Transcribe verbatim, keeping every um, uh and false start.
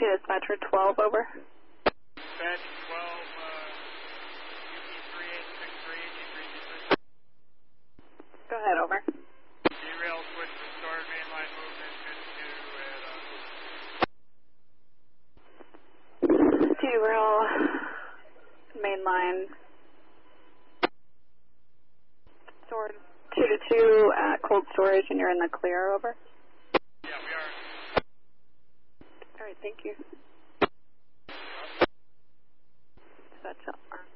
Dispatcher twelve, over. Dispatch twelve, uh, U P three eight six three, previously. Go ahead, over. Derail switch restored, mainline movement, good to, at, uh, Derail, mainline, stored two to two at cold storage, and you're in the clear, over. yeah, we are. All right, thank you. That's